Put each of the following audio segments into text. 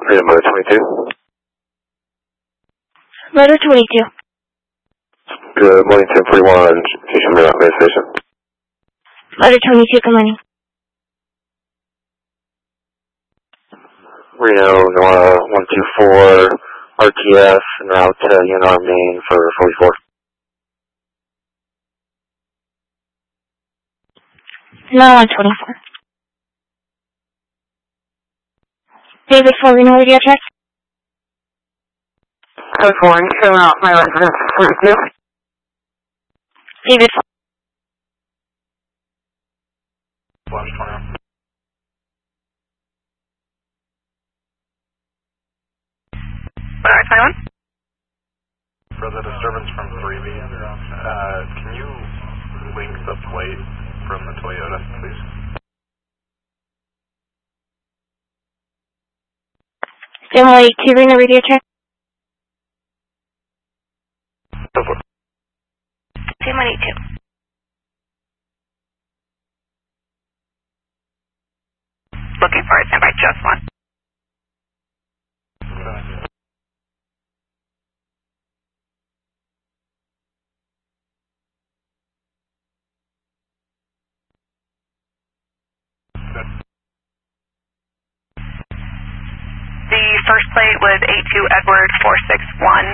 Freedom Motor 22. Motor 22. Good morning, 1041, Station Miramar Base Station. Motor 22, good morning. Reno, Nora 124, RTS, en route to UNR Main for 44. Nora 124. David for Reno Radio Check. Code 4, fill out my residence for you. David for... For the disturbance from 3B, can you link the plate from the Toyota, please? Emily to Reno Radio Check. Go for it. 282. Looking for it, stand by just one. The first plate was A2 Edward 461.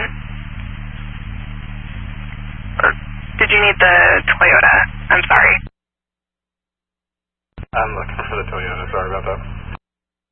Or did you need the Toyota? I'm sorry. I'm looking for the Toyota, sorry about that.